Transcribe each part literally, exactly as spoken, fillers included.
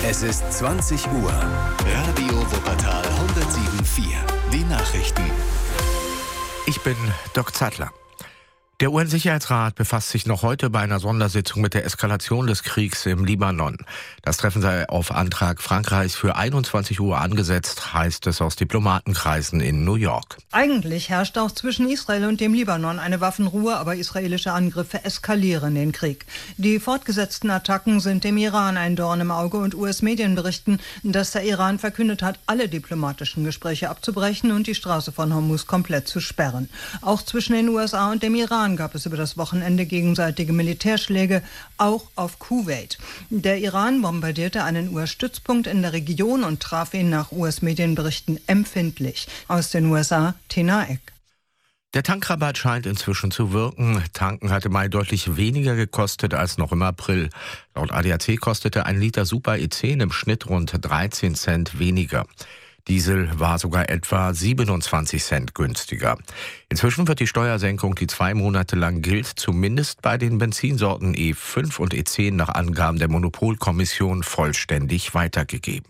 Es ist zwanzig Uhr. Radio Wuppertal hundertsieben Komma vier. Die Nachrichten. Ich bin Dirk Zeitler. Der U N-Sicherheitsrat befasst sich noch heute bei einer Sondersitzung mit der Eskalation des Kriegs im Libanon. Das Treffen sei auf Antrag Frankreichs für einundzwanzig Uhr angesetzt, heißt es aus Diplomatenkreisen in New York. Eigentlich herrscht auch zwischen Israel und dem Libanon eine Waffenruhe, aber israelische Angriffe eskalieren den Krieg. Die fortgesetzten Attacken sind dem Iran ein Dorn im Auge und U S-Medien berichten, dass der Iran verkündet hat, alle diplomatischen Gespräche abzubrechen und die Straße von Hormuz komplett zu sperren. Auch zwischen den U S A und dem Iran gab es über das Wochenende gegenseitige Militärschläge, auch auf Kuwait. Der Iran bombardierte einen U S-Stützpunkt in der Region und traf ihn nach U S-Medienberichten empfindlich. Aus den U S A, Tina Eck. Der Tankrabatt scheint inzwischen zu wirken. Tanken hatte Mai deutlich weniger gekostet als noch im April. Laut A D A C kostete ein Liter Super E zehn im Schnitt rund dreizehn Cent weniger. Diesel war sogar etwa siebenundzwanzig Cent günstiger. Inzwischen wird die Steuersenkung, die zwei Monate lang gilt, zumindest bei den Benzinsorten E fünf und E zehn nach Angaben der Monopolkommission vollständig weitergegeben.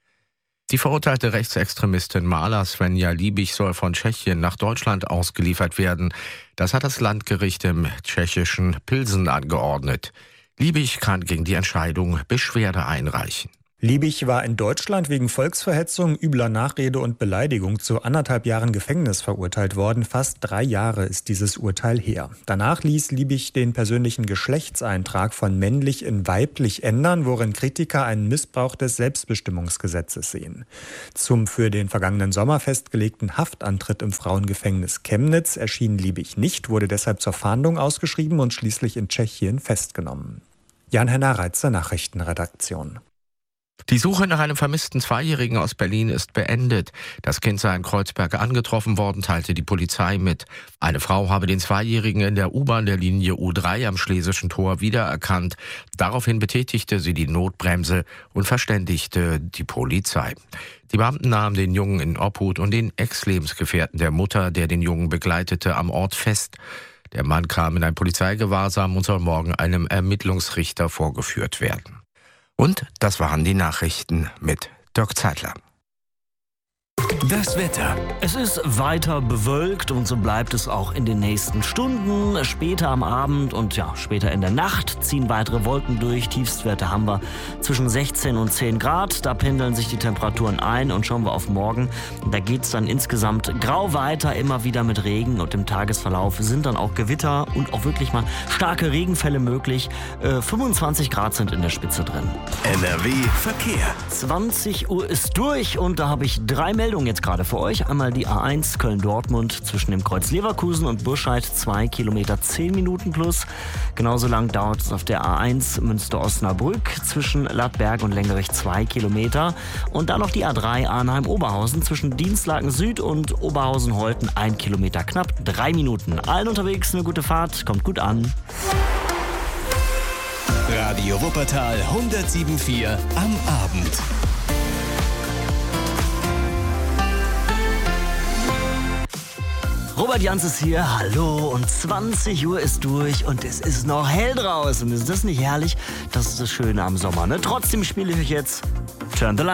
Die verurteilte Rechtsextremistin Mala Svenja Liebig soll von Tschechien nach Deutschland ausgeliefert werden. Das hat das Landgericht im tschechischen Pilsen angeordnet. Liebig kann gegen die Entscheidung Beschwerde einreichen. Liebig war in Deutschland wegen Volksverhetzung, übler Nachrede und Beleidigung zu anderthalb Jahren Gefängnis verurteilt worden. Fast drei Jahre ist dieses Urteil her. Danach ließ Liebig den persönlichen Geschlechtseintrag von männlich in weiblich ändern, worin Kritiker einen Missbrauch des Selbstbestimmungsgesetzes sehen. Zum für den vergangenen Sommer festgelegten Haftantritt im Frauengefängnis Chemnitz erschien Liebig nicht, wurde deshalb zur Fahndung ausgeschrieben und schließlich in Tschechien festgenommen. Jan-Henner Reitzer, Nachrichtenredaktion. Die Suche nach einem vermissten Zweijährigen aus Berlin ist beendet. Das Kind sei in Kreuzberg angetroffen worden, teilte die Polizei mit. Eine Frau habe den Zweijährigen in der U-Bahn der Linie U drei am Schlesischen Tor wiedererkannt. Daraufhin betätigte sie die Notbremse und verständigte die Polizei. Die Beamten nahmen den Jungen in Obhut und den Ex-Lebensgefährten der Mutter, der den Jungen begleitete, am Ort fest. Der Mann kam in ein Polizeigewahrsam und soll morgen einem Ermittlungsrichter vorgeführt werden. Und das waren die Nachrichten mit Dirk Zeitler. Das Wetter. Es ist weiter bewölkt und so bleibt es auch in den nächsten Stunden. Später am Abend und ja, später in der Nacht ziehen weitere Wolken durch. Tiefstwerte haben wir zwischen sechzehn und zehn Grad. Da pendeln sich die Temperaturen ein und schauen wir auf morgen. Da geht es dann insgesamt grau weiter, immer wieder mit Regen und im Tagesverlauf sind dann auch Gewitter und auch wirklich mal starke Regenfälle möglich. Äh, fünfundzwanzig Grad sind in der Spitze drin. N R W Verkehr. zwanzig Uhr ist durch und da habe ich drei Meldungen jetzt gerade für euch. Einmal die A eins Köln-Dortmund zwischen dem Kreuz Leverkusen und Burscheid, zwei Kilometer, zehn Minuten plus. Genauso lang dauert es auf der A eins Münster-Osnabrück zwischen Lattberg und Lengerich, zwei Kilometer. Und dann noch die A drei Arnheim-Oberhausen zwischen Dienstlaken Süd und Oberhausen-Holten, ein Kilometer, knapp drei Minuten. Allen unterwegs eine gute Fahrt, kommt gut an. Radio Wuppertal hundertsieben Komma vier am Abend. Robert Jans ist hier, hallo, und zwanzig Uhr ist durch und es ist noch hell draußen. Ist das nicht herrlich? Das ist das Schöne am Sommer, ne? Trotzdem spiele ich euch jetzt Turn the Light.